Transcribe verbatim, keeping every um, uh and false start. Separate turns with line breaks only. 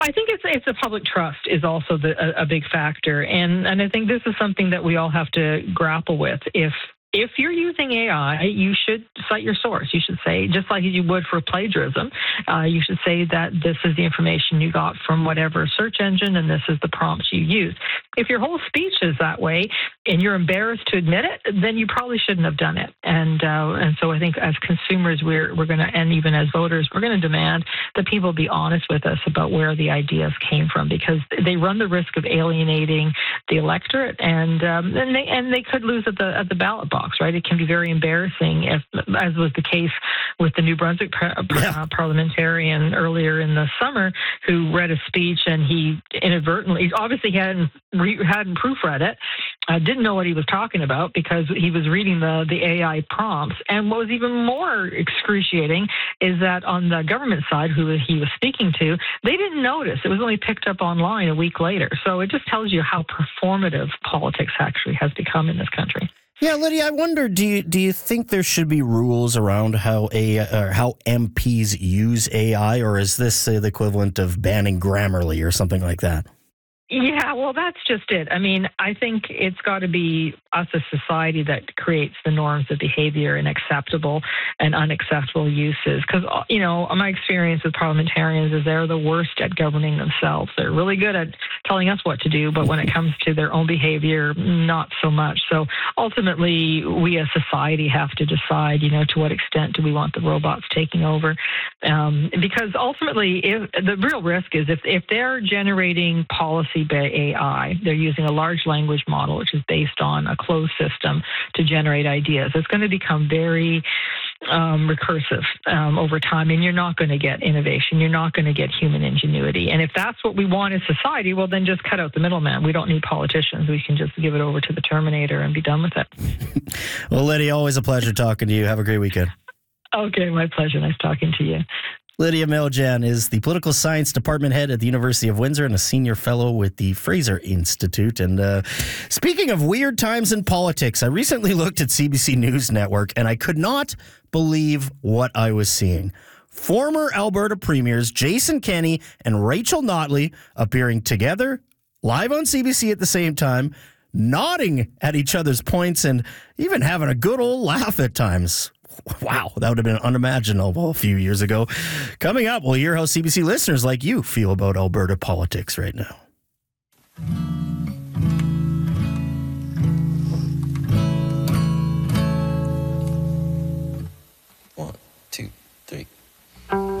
I think it's it's a public trust is also the, a, a big factor, and and I think this is something that we all have to grapple with. If if you're using A I, you should cite your source. You should say, just like you would for plagiarism, uh, you should say that this is the information you got from whatever search engine, and this is the prompts you use. If your whole speech is that way, and you're embarrassed to admit it, then you probably shouldn't have done it. And uh, and so I think as consumers, we're we're going to, and even as voters, we're going to demand that people be honest with us about where the ideas came from, because they run the risk of alienating the electorate, and um, and they and they could lose at the at the ballot box. Right, it can be very embarrassing, if, as was the case with the New Brunswick par- yeah. parliamentarian earlier in the summer, who read a speech and he inadvertently, obviously, he hadn't re- hadn't proofread it. I uh, didn't know what he was talking about because he was reading the, the A I prompts. And what was even more excruciating is that on the government side, who he was speaking to, they didn't notice. It was only picked up online a week later. So it just tells you how performative politics actually has become in this country.
Yeah, Lydia, I wonder, do you do you think there should be rules around how a or how M Ps use A I, or is this, say, the equivalent of banning Grammarly or something like that?
Yeah, well, that's just it. I mean, I think it's got to be us as society that creates the norms of behavior and acceptable and unacceptable uses. Because, you know, my experience with parliamentarians is they're the worst at governing themselves. They're really good at telling us what to do, but when it comes to their own behavior, not so much. So ultimately, we as society have to decide, you know, to what extent do we want the robots taking over? Um, because ultimately, if the real risk is if, if they're generating policy by A I, they're using a large language model, which is based on a closed system to generate ideas. It's going to become very um, recursive um, over time, and you're not going to get innovation. You're not going to get human ingenuity. And if that's what we want as society, well, then just cut out the middleman. We don't need politicians. We can just give it over to the Terminator and be done with it.
Well, Lydia, always a pleasure talking to you. Have a great weekend.
Okay, my pleasure. Nice talking to you.
Lydia Miljan is the Political Science Department head at the University of Windsor and a senior fellow with the Fraser Institute. And uh, speaking of weird times in politics, I recently looked at C B C News Network and I could not believe what I was seeing. Former Alberta premiers Jason Kenney and Rachel Notley appearing together live on C B C at the same time, nodding at each other's points and even having a good old laugh at times. Wow, that would have been unimaginable a few years ago. Coming up, we'll hear how C B C listeners like you feel about Alberta politics right now.
One, two, three.